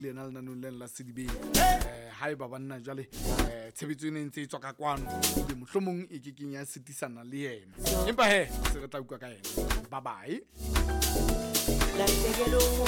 lena le nanong le la CDB hae ba banna jwale tshebetso e ntse e tswa ka kwano le mohlomong e ke kenya sitisana le yena empa se re tla utlwa ka yena bye bye.